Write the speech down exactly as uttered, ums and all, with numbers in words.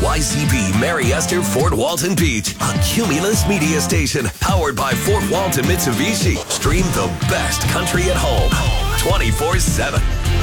Y Z P Mary Esther Fort Walton Beach, a Cumulus media station powered by Fort Walton Mitsubishi. Stream the best country at home twenty-four seven.